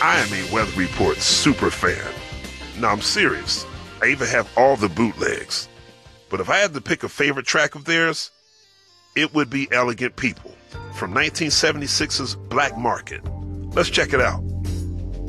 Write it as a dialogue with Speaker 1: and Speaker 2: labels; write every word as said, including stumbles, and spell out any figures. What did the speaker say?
Speaker 1: I am a Weather Report super fan. Now, I'm serious. I even have all the bootlegs. But if I had to pick a favorite track of theirs, it would be Elegant People from nineteen seventy-six's Black Market. Let's check it out.